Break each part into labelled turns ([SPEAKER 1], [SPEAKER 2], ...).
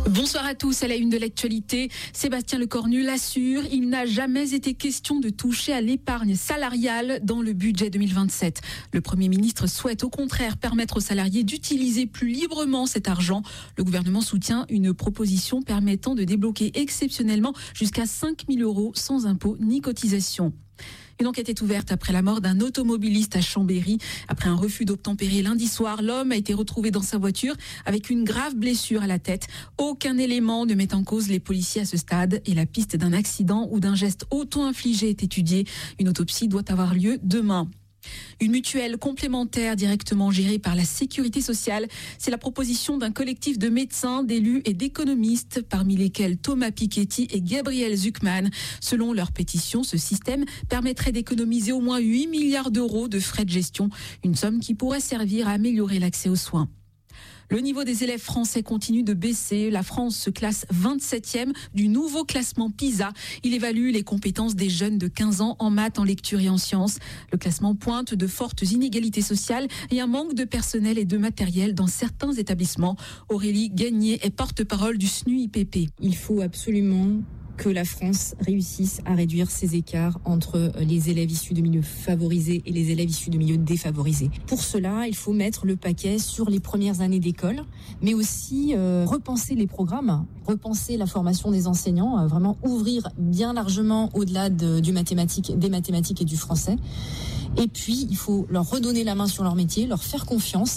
[SPEAKER 1] Bonsoir à tous. À la une de l'actualité, Sébastien Lecornu l'assure, il n'a jamais été question de toucher à l'épargne salariale dans le budget 2027. Le Premier ministre souhaite au contraire permettre aux salariés d'utiliser plus librement cet argent. Le gouvernement soutient une proposition permettant de débloquer exceptionnellement jusqu'à 5 000 € sans impôt ni cotisation. Une enquête est ouverte après la mort d'un automobiliste à Chambéry. Après un refus d'obtempérer lundi soir, l'homme a été retrouvé dans sa voiture avec une grave blessure à la tête. Aucun élément ne met en cause les policiers à ce stade et la piste d'un accident ou d'un geste auto-infligé est étudiée. Une autopsie doit avoir lieu demain. Une mutuelle complémentaire directement gérée par la Sécurité sociale, c'est la proposition d'un collectif de médecins, d'élus et d'économistes, parmi lesquels Thomas Piketty et Gabriel Zucman. Selon leur pétition, ce système permettrait d'économiser au moins 8 milliards d'euros de frais de gestion, une somme qui pourrait servir à améliorer l'accès aux soins. Le niveau des élèves français continue de baisser. La France se classe 27e du nouveau classement PISA. Il évalue les compétences des jeunes de 15 ans en maths, en lecture et en sciences. Le classement pointe de fortes inégalités sociales et un manque de personnel et de matériel dans certains établissements. Aurélie Gagné est porte-parole du SNU-IPP.
[SPEAKER 2] Il faut absolument que la France réussisse à réduire ces écarts entre les élèves issus de milieux favorisés et les élèves issus de milieux défavorisés. Pour cela, il faut mettre le paquet sur les premières années d'école, mais aussi repenser les programmes, repenser la formation des enseignants, vraiment ouvrir bien largement au-delà des mathématiques et du français. Et puis, il faut leur redonner la main sur leur métier, leur faire confiance.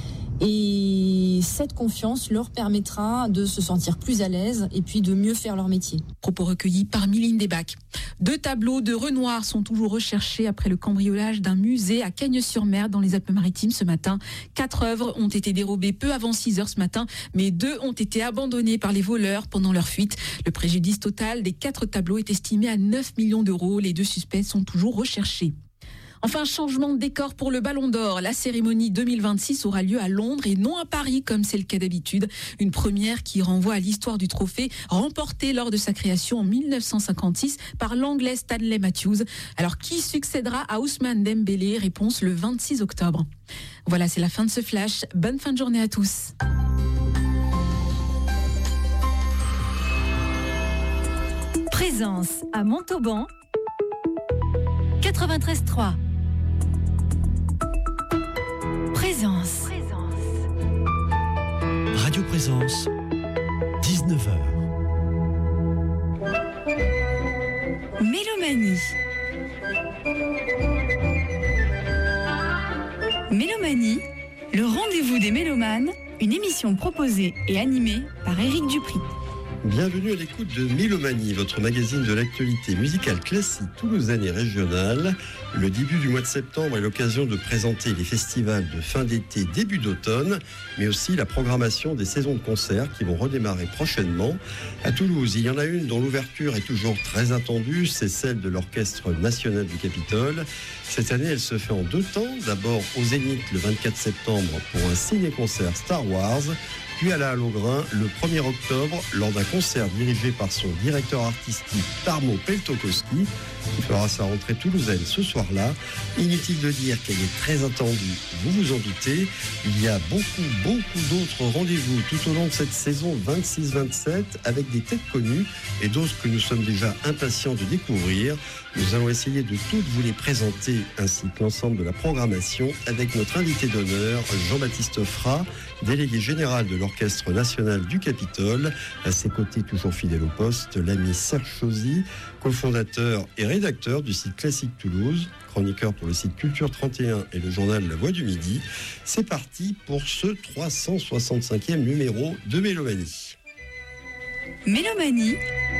[SPEAKER 2] Et cette confiance leur permettra de se sentir plus à l'aise et puis de mieux faire leur métier.
[SPEAKER 1] Propos recueillis par Miline Desbacs. 2 tableaux de Renoir sont toujours recherchés après le cambriolage d'un musée à Cagnes-sur-Mer dans les Alpes-Maritimes ce matin. 4 œuvres ont été dérobées peu avant 6 heures ce matin, mais 2 ont été abandonnées par les voleurs pendant leur fuite. Le préjudice total des 4 tableaux est estimé à 9 millions d'euros. Les 2 suspects sont toujours recherchés. Enfin, changement de décor pour le Ballon d'Or. La cérémonie 2026 aura lieu à Londres et non à Paris, comme c'est le cas d'habitude. Une première qui renvoie à l'histoire du trophée remporté lors de sa création en 1956 par l'Anglais Stanley Matthews. Alors, qui succédera à Ousmane Dembélé? Réponse le 26 octobre. Voilà, c'est la fin de ce flash. Bonne fin de journée à tous.
[SPEAKER 3] Présence à Montauban 93.3. Présence.
[SPEAKER 4] Radio Présence, 19h.
[SPEAKER 3] Mélomanie. Mélomanie, le rendez-vous des mélomanes, une émission proposée et animée par Éric Dupri.
[SPEAKER 5] Bienvenue à l'écoute de Mélomanie, votre magazine de l'actualité musicale classique toulousaine et régionale. Le début du mois de septembre est l'occasion de présenter les festivals de fin d'été, début d'automne, mais aussi la programmation des saisons de concerts qui vont redémarrer prochainement. À Toulouse, il y en a une dont l'ouverture est toujours très attendue, c'est celle de l'Orchestre national du Capitole. Cette année, elle se fait en 2 temps. D'abord au Zénith le 24 septembre pour un ciné-concert Star Wars, puis à la Halle aux Grains le 1er octobre lors d'un concert dirigé par son directeur artistique Tarmo Peltokoski, qui fera sa rentrée toulousaine ce soir-là. Inutile de dire qu'elle est très attendue, vous vous en doutez. Il y a beaucoup d'autres rendez-vous tout au long de cette saison 26-27 avec des têtes connues et d'autres que nous sommes déjà impatients de découvrir. Nous allons essayer de toutes vous les présenter ainsi que l'ensemble de la programmation avec notre invité d'honneur Jean-Baptiste Frat, délégué général de l'Orchestre national du Capitole. À ses côtés, toujours fidèle au poste, l'ami Serge Chauzy, cofondateur et rédacteur du site Classique Toulouse, chroniqueur pour le site Culture 31 et le journal La Voix du Midi. C'est parti pour ce 365e numéro de Mélomanie.
[SPEAKER 3] Mélomanie,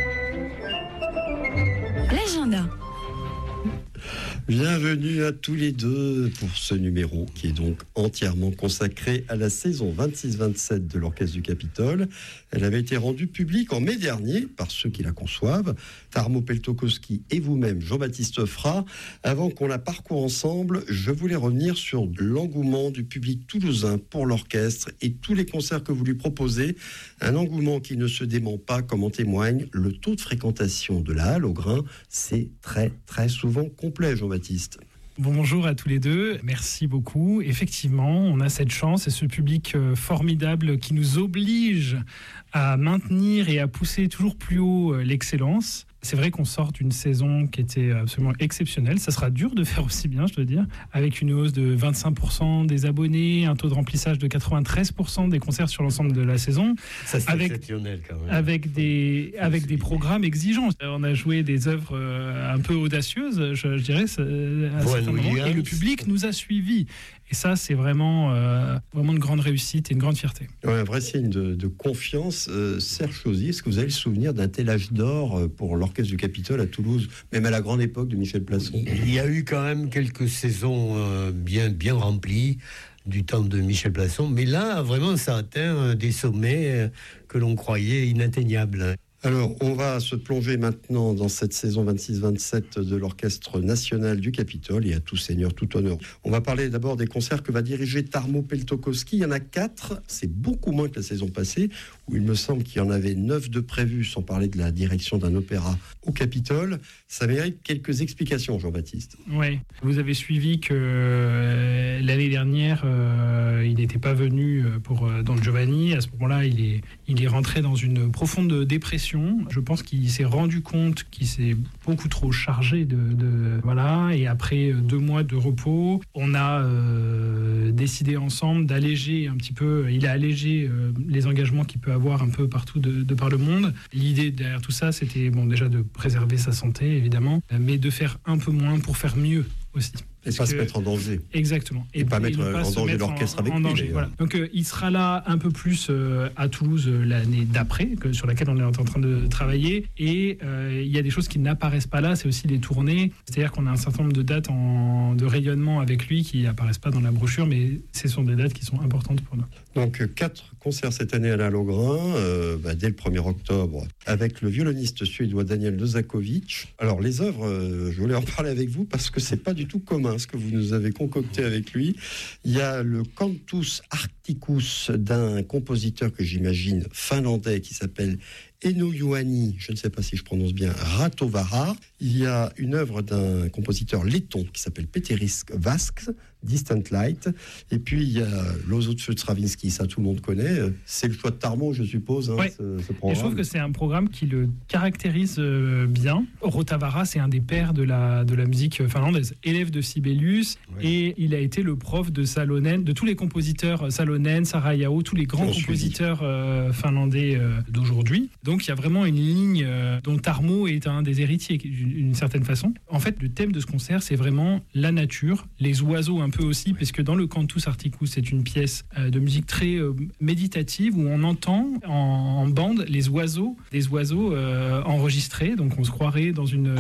[SPEAKER 3] l'agenda.
[SPEAKER 5] Bienvenue à tous les deux pour ce numéro qui est donc entièrement consacré à la saison 26-27 de l'Orchestre du Capitole. Elle avait été rendue publique en mai dernier par ceux qui la conçoivent, Tarmo Peltokoski et vous-même, Jean-Baptiste Frat. Avant qu'on la parcourt ensemble, je voulais revenir sur l'engouement du public toulousain pour l'orchestre et tous les concerts que vous lui proposez. Un engouement qui ne se dément pas, comme en témoigne le taux de fréquentation de la Halle aux Grains. C'est très souvent complet, Jean-Baptiste.
[SPEAKER 6] Bonjour à tous les deux, merci beaucoup. Effectivement, on a cette chance et ce public formidable qui nous oblige à maintenir et à pousser toujours plus haut l'excellence. C'est vrai qu'on sort d'une saison qui était absolument exceptionnelle. Ça sera dur de faire aussi bien, je dois dire, avec une hausse de 25% des abonnés, un taux de remplissage de 93% des concerts sur l'ensemble de la saison.
[SPEAKER 5] Ça, c'est exceptionnel quand même.
[SPEAKER 6] Avec des programmes exigeants. On a joué des œuvres un peu audacieuses, je dirais, à un certain moment, et le public nous a suivis. Et ça, c'est vraiment une grande réussite et une grande fierté.
[SPEAKER 5] Ouais, un vrai signe de confiance. Serge Chauzy, est-ce que vous avez le souvenir d'un tel âge d'or pour l'Orchestre du Capitole à Toulouse, même à la grande époque de Michel Plasson?
[SPEAKER 7] Il y a eu quand même quelques saisons bien remplies du temps de Michel Plasson, mais là, vraiment, ça atteint des sommets que l'on croyait inatteignables.
[SPEAKER 5] Alors, on va se plonger maintenant dans cette saison 26-27 de l'Orchestre National du Capitole, et à tout seigneur, tout honneur. On va parler d'abord des concerts que va diriger Tarmo Peltokoski. Il y en a 4, c'est beaucoup moins que la saison passée, où il me semble qu'il y en avait 9 de prévus, sans parler de la direction d'un opéra au Capitole. Ça mérite quelques explications, Jean-Baptiste.
[SPEAKER 6] Oui, vous avez suivi que l'année dernière, il n'était pas venu pour Don Giovanni. À ce moment-là, il est rentré dans une profonde dépression. Je pense qu'il s'est rendu compte qu'il s'est beaucoup trop chargé voilà. Et après 2 mois de repos, on a décidé ensemble d'alléger un petit peu. Il a allégé les engagements qu'il peut avoir un peu partout de par le monde. L'idée derrière tout ça, c'était déjà de préserver sa santé, évidemment, mais de faire un peu moins pour faire mieux aussi.
[SPEAKER 5] Et pas se mettre en danger.
[SPEAKER 6] Exactement.
[SPEAKER 5] Et pas mettre en danger l'orchestre avec lui.
[SPEAKER 6] Voilà. Donc il sera là un peu plus à Toulouse l'année d'après, sur laquelle on est en train de travailler. Et il y a des choses qui n'apparaissent pas là, c'est aussi les tournées. C'est-à-dire qu'on a un certain nombre de dates de rayonnement avec lui qui n'apparaissent pas dans la brochure, mais ce sont des dates qui sont importantes pour nous.
[SPEAKER 5] Donc 4 concerts cette année à la Logrin, dès le 1er octobre, avec le violoniste suédois Daniel Nozakovic. Alors les œuvres, je voulais en parler avec vous parce que c'est pas du tout commun ce que vous nous avez concocté avec lui. Il y a le Cantus Arcticus d'un compositeur que j'imagine finlandais qui s'appelle Eno Juhani, je ne sais pas si je prononce bien, Ratovara. Il y a une œuvre d'un compositeur letton qui s'appelle Peteris Vasks, Distant Light. Et puis il y a l'Oiseau de feu de Stravinsky, ça tout le monde connaît. C'est le choix de Tarmo, je suppose,
[SPEAKER 6] ouais.
[SPEAKER 5] ce programme.
[SPEAKER 6] Et je trouve que c'est un programme qui le caractérise bien. Ratovara, c'est un des pères de la musique finlandaise, élève de Sibelius, ouais. Et il a été le prof de Salonen, de tous les compositeurs, Salonen, Sarajao, tous les grands compositeurs finlandais d'aujourd'hui. Donc il y a vraiment une ligne dont Tarmo est un des héritiers d'une certaine façon. En fait, le thème de ce concert, c'est vraiment la nature, les oiseaux un peu aussi, parce que dans le Cantus Arcticus, c'est une pièce de musique très méditative où on entend en bande des oiseaux enregistrés. Donc on se croirait dans une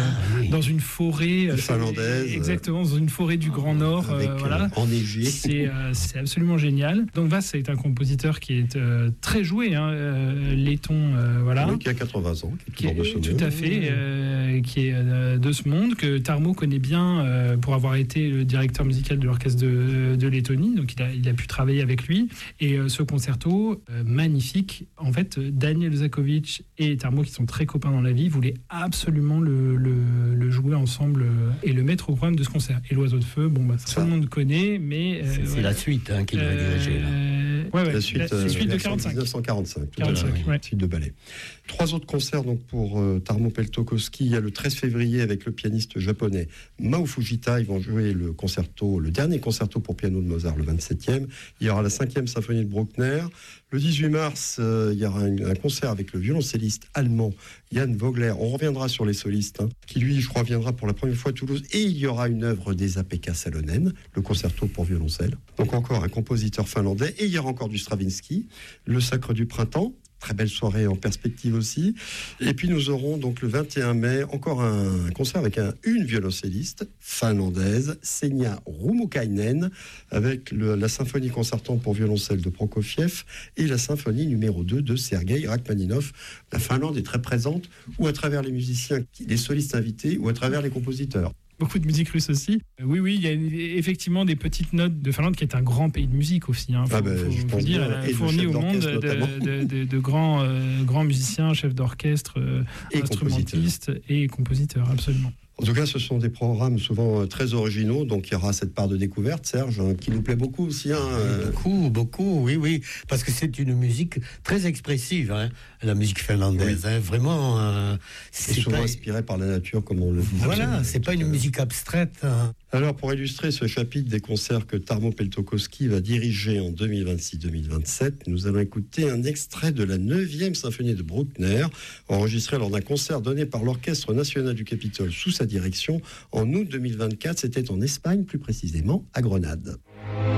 [SPEAKER 6] forêt
[SPEAKER 5] finlandaise.
[SPEAKER 6] Exactement, dans une forêt du Grand Nord. Voilà.
[SPEAKER 5] Enneigé.
[SPEAKER 6] C'est absolument génial. Donc Vas, c'est un compositeur qui est très joué, letton, voilà.
[SPEAKER 5] Oui, qui a 80 ans, qui est de ce monde.
[SPEAKER 6] Tout à fait, qui est de ce monde, que Tarmo connaît bien pour avoir été le directeur musical de l'orchestre de Lettonie, donc il a pu travailler avec lui. Et ce concerto, magnifique, en fait, Daniel Nozakovic et Tarmo, qui sont très copains dans la vie, voulaient absolument le jouer ensemble et le mettre au programme de ce concert. Et l'Oiseau de feu, ça, tout le monde connaît, mais...
[SPEAKER 7] c'est la suite qu'il va diriger, là.
[SPEAKER 5] La suite de 45. 1945, suite de ballet. 3 autres concerts donc pour Tarmo Peltokoski. Il y a le 13 février avec le pianiste japonais Mao Fujita. Ils vont jouer le dernier concerto pour piano de Mozart, le 27e. Il y aura la 5e symphonie de Bruckner. Le 18 mars, il y aura un concert avec le violoncelliste allemand Jan Vogler. On reviendra sur les solistes, qui lui, je crois, viendra pour la première fois à Toulouse. Et il y aura une œuvre d'Esa-Pekka Salonen, le concerto pour violoncelle. Donc encore un compositeur finlandais. Et il y aura encore du Stravinsky, le Sacre du printemps. Très belle soirée en perspective aussi. Et puis nous aurons donc le 21 mai encore un concert avec une violoncelliste finlandaise, Senja Rummukainen, avec la symphonie concertante pour violoncelle de Prokofiev et la symphonie numéro 2 de Sergei Rachmaninov. La Finlande est très présente, ou à travers les musiciens, les solistes invités, ou à travers les compositeurs.
[SPEAKER 6] Beaucoup de musique russe aussi. Oui, il y a effectivement des petites notes de Finlande, qui est un grand pays de musique aussi. Faut dire, elle a fourni au monde de grands musiciens, chefs d'orchestre, instrumentistes et compositeurs, absolument.
[SPEAKER 5] En tout cas, ce sont des programmes souvent très originaux, donc il y aura cette part de découverte, Serge, qui nous plaît beaucoup aussi.
[SPEAKER 7] Beaucoup, oui, parce que c'est une musique très expressive, la musique finlandaise, vraiment.
[SPEAKER 5] C'est souvent inspiré par la nature, comme on le dit.
[SPEAKER 7] Voilà, c'est pas une musique abstraite.
[SPEAKER 5] Alors, pour illustrer ce chapitre des concerts que Tarmo Peltokoski va diriger en 2026-2027, nous allons écouter un extrait de la 9e symphonie de Bruckner, enregistré lors d'un concert donné par l'Orchestre national du Capitole sous sa direction en août 2024. C'était en Espagne, plus précisément à Grenade.